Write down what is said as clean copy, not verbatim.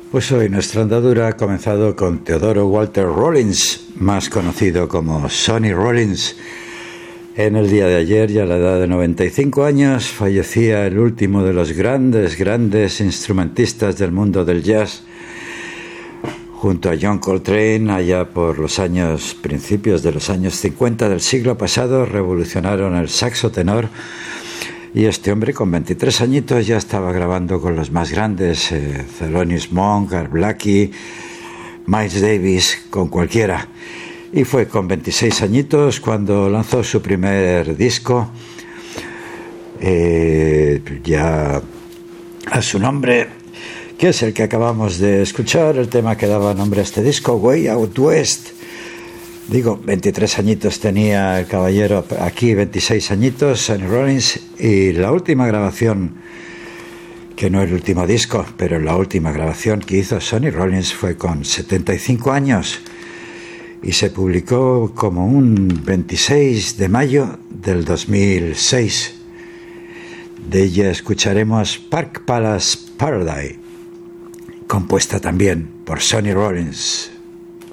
Pues hoy nuestra andadura ha comenzado con Theodore Walter Rollins, más conocido como Sonny Rollins. En el día de ayer, y a la edad de 95 años, fallecía el último de los grandes instrumentistas del mundo del jazz. Junto a John Coltrane, allá por principios de los años 50 del siglo pasado, revolucionaron el saxo tenor. Y este hombre, con 23 añitos, ya estaba grabando con los más grandes, Thelonious Monk, Art Blakey, Miles Davis, con cualquiera. Y fue con 26 añitos cuando lanzó su primer disco, ya a su nombre, que es el que acabamos de escuchar, el tema que daba nombre a este disco, Way Out West. Digo, 23 añitos tenía el caballero, aquí 26 añitos, Sonny Rollins, y la última grabación, que no el último disco, pero la última grabación que hizo Sonny Rollins fue con 75 años y se publicó como un 26 de mayo del 2006. De ella escucharemos Park Palace Paradise, compuesta también por Sonny Rollins.